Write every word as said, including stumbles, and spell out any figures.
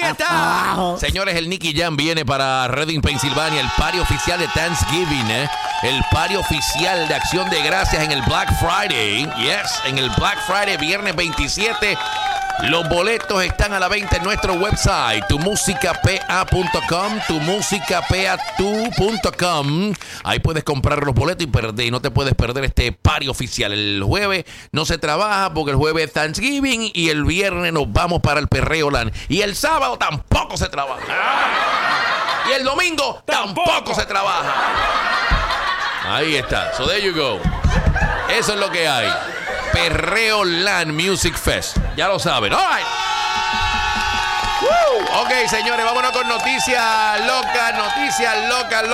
está. Oh. Señores, el Nicky Jam viene para Reading, Pensilvania, el party oficial de Thanksgiving, ¿eh? El party oficial de Acción de Gracias en el Black Friday. Yes, en el Black Friday, viernes veintisiete. Los boletos están a la venta en nuestro website, tu música p a punto com, tu música p a punto com. Ahí puedes comprar los boletos y, perder, y no te puedes perder este party oficial. El jueves no se trabaja porque el jueves es Thanksgiving y el viernes nos vamos para el Perreo Land. Y el sábado tampoco se trabaja. Y el domingo tampoco, tampoco se trabaja. Ahí está. So there you go. Eso es lo que hay. Perreo Land Music Fest. Ya lo saben. All right. Woo. Ok, señores, vámonos con noticias locas, noticias locas, locas.